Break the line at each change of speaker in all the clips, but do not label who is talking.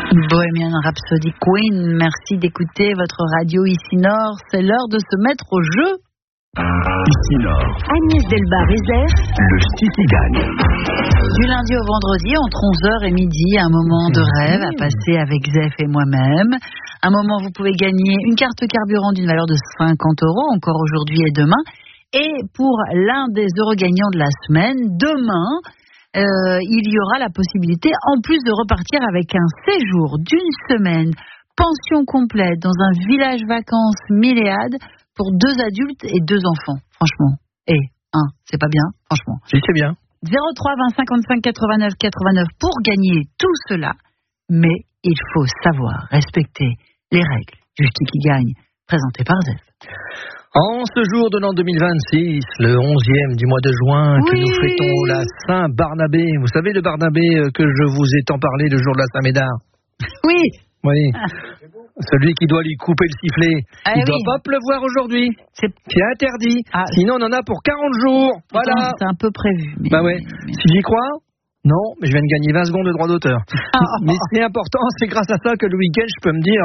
Bohemian Rhapsody Queen, merci d'écouter votre radio Ici Nord. C'est l'heure de se mettre au jeu.
Ici Nord.
Agnès Delbar et Zef.
Le City gagne.
Du lundi au vendredi, entre 11h et midi, un moment de rêve à passer avec Zef et moi-même. Un moment où vous pouvez gagner une carte carburant d'une valeur de 50 €, encore aujourd'hui et demain. Et pour l'un des heureux gagnants de la semaine, demain, il y aura la possibilité, en plus de repartir avec un séjour d'une semaine, pension complète dans un village vacances Milléade pour 2 adultes et 2 enfants. Franchement. C'est pas bien, franchement.
Si, c'est bien.
03 20 55 89 89 pour gagner tout cela. Mais il faut savoir respecter les règles du Qui gagne, présenté par Zef.
En ce jour de l'an 2026, le 11e du mois de juin, que nous fêtons la Saint-Barnabé. Vous savez le Barnabé que je vous ai tant parlé le jour de la Saint-Médard?
Oui.
Oui. Celui qui doit lui couper le sifflet. Il ne doit pas pleuvoir aujourd'hui. C'est interdit. Sinon, on en a pour 40 jours. Voilà.
C'est un peu prévu. Mais,
Si j'y crois, non, mais je viens de gagner 20 secondes de droit d'auteur. Mais c'est important, c'est grâce à ça que le week-end, je peux me dire...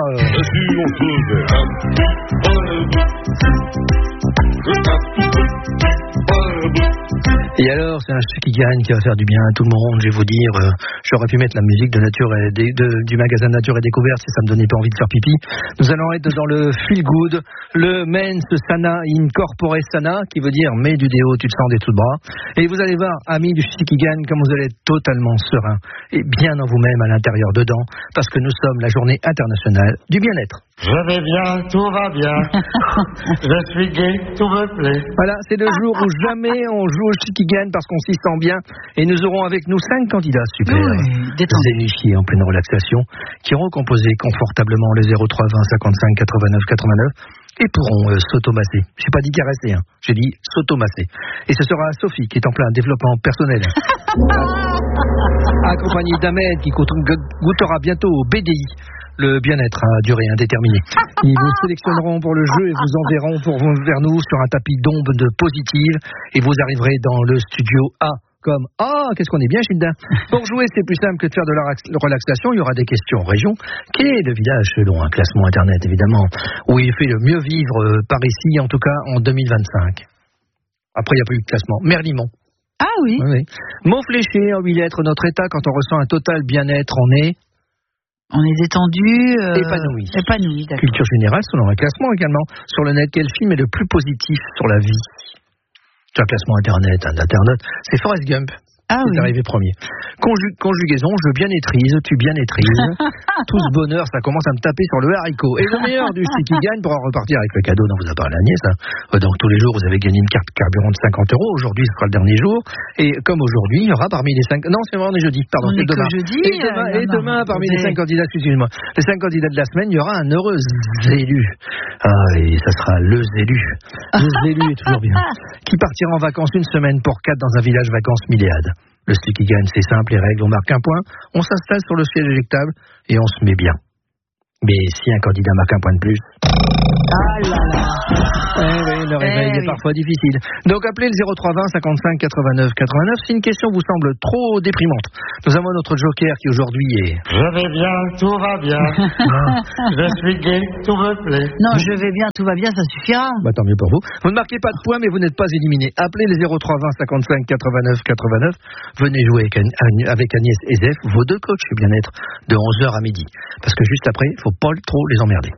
Et alors, c'est un qui gagne, qui va faire du bien à tout le monde. Je vais vous dire, j'aurais pu mettre la musique de Nature du magasin Nature et Découverte si ça me donnait pas envie de faire pipi. Nous allons être dans le feel good, le mens sana in corpore sana, qui veut dire mets du déo, tu te sens des tout de bras. Et vous allez voir, amis du qui gagne, comme vous allez être totalement serein et bien en vous-même à l'intérieur dedans, parce que nous sommes la journée internationale du bien-être.
Je vais bien, tout va bien. Je suis gai, tout me plaît.
Voilà, c'est le jour où jamais on joue au qui gagne parce qu'on s'y sent bien. Et nous aurons avec nous 5 candidats super zénifiés en pleine relaxation qui auront composé confortablement le 03 20 55 89 89 et pourront s'automasser. J'ai pas dit caresser, j'ai dit s'automasser. Et ce sera Sophie qui est en plein développement personnel. Accompagnée d'Ahmed qui goûtera bientôt au BDI. Le bien-être à durée indéterminée. Ils vous sélectionneront pour le jeu et vous enverront vers nous sur un tapis d'ombre de positive et vous arriverez dans le studio A comme qu'est-ce qu'on est bien, Gilda. Pour jouer, c'est plus simple que de faire de la relaxation. Il y aura des questions région. Quel est le village selon un classement internet, évidemment, où il fait le mieux vivre par ici, en tout cas en 2025. Après, il n'y a pas eu de classement. Merlimont.
Ah oui.
Mot fléché en 8 lettres. Notre état, quand on ressent un total bien-être,
on est détendu,
épanoui. Culture générale, selon un classement également. Sur le net, quel film est le plus positif sur la vie? C'est un classement internaute. C'est Forrest Gump. C'est arrivé premier. Conjugaison, je bien-étrise, tu bien-étrises. Tout ce bonheur, ça commence à me taper sur le haricot. Et le meilleur du qui gagne pour en repartir avec le cadeau dont vous a parlé Agnès. Donc tous les jours, vous avez gagné une carte carburant de 50 €. Aujourd'hui, ce sera le dernier jour. Et comme aujourd'hui, il y aura parmi les 5... Non, c'est vraiment jeudi. Pardon, c'est demain. Et demain, parmi les 5 candidats, excusez-moi. Les 5 candidats de la semaine, il y aura un heureux élu. Et ça sera le élu. Le élu est toujours bien. Qui partira en vacances une semaine pour 4 dans un village vacances Milléade. Le qui gagne, c'est simple, les règles, on marque un point, on s'installe sur le siège éjectable et on se met bien. Mais si un candidat marque un point de plus... le réveil est parfois difficile. Donc appelez le 03 20 55 89 89 si une question vous semble trop déprimante. Nous avons notre joker qui aujourd'hui est...
Je vais bien, tout va bien. Je suis gai, tout me plaît.
Non, je vais bien, tout va bien, ça suffira.
Tant mieux pour vous. Vous ne marquez pas de points, mais vous n'êtes pas éliminé. Appelez le 03 20 55 89 89. Venez jouer avec Agnès et Zef, vos 2 coachs bien-être, de 11h à midi. Parce que juste après, il ne faut pas trop les emmerder.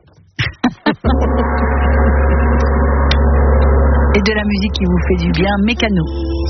Et de la musique qui vous fait du bien, Mécano.